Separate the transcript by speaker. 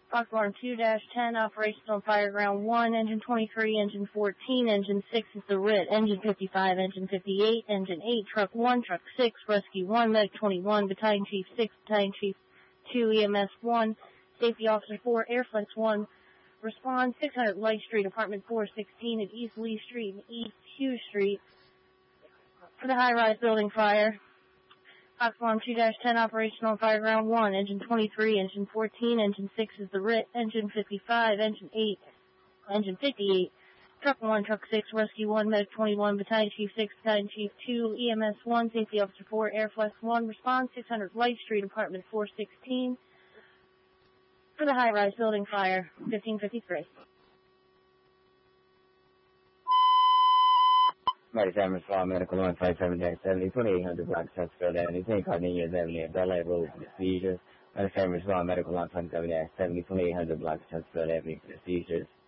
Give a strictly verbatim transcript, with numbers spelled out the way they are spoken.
Speaker 1: Fox Alarm two dash ten, operational fire ground one, engine twenty-three, engine fourteen, engine six is the R I T, engine fifty-five, engine fifty-eight, engine eight, truck one, truck six, rescue one, medic twenty-one, battalion chief six, battalion chief two, E M S one, safety officer four, Airflex one, respond six hundred Light Street, apartment four sixteen at East Lee Street and East Hughes Street for the high-rise building fire. Fox Alarm two dash ten, operational fire ground one, engine twenty-three, engine fourteen, engine six is the R I T, engine fifty-five, engine eight, engine fifty-eight, truck one, truck six, rescue one, medic twenty-one, battalion chief six, battalion chief two, E M S one, safety officer four, Airflex one, respond six hundred Light Street, apartment four sixteen for the high-rise building fire, fifteen fifty-three.
Speaker 2: Mighty Sam Respond Medical one five seven dash seventy, twenty-eight hundred Block Chesterfield Avenue, Saint Carnelius Avenue, and Bel Air Road for the seizures. Mighty Sam Respond Medical one twenty-seven dash seventy, twenty-eight hundred Block Chesterfield Avenue for the seizures.